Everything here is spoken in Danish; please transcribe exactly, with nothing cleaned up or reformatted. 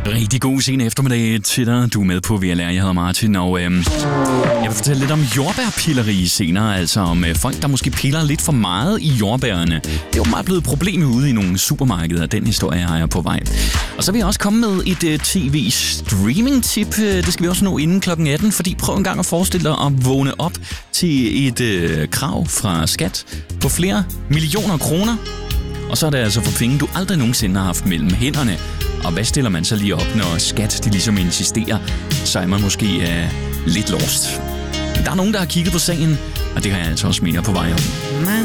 Rigtig god sen eftermiddag til dig. Du er med på V L R. Jeg hedder Martin, og øhm, jeg vil fortælle lidt om jordbærpilleri senere. Altså om øh, folk, der måske piller lidt for meget i jordbærene. Det er jo meget blevet et problem ude i nogle supermarkeder. Den historie har jeg på vej. Og så vil jeg også komme med et øh, tv-streaming-tip. Det skal vi også nå inden klokken atten, fordi prøv en gang at forestille dig at vågne op til et øh, krav fra skat på flere millioner kroner. Og så er det altså for penge, du aldrig nogensinde har haft mellem hænderne. Og hvad stiller man så lige op, når skat de ligesom insisterer? Så er man måske uh, lidt lost. Der er nogen, der har kigget på sagen, og det har jeg altså også mere på vej om.